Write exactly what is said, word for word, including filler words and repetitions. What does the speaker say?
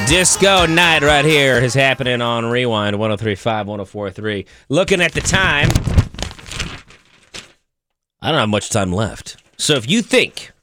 Disco night right here is happening on Rewind one oh three point five, one oh four point three. Looking at the time, I don't have much time left. So if you think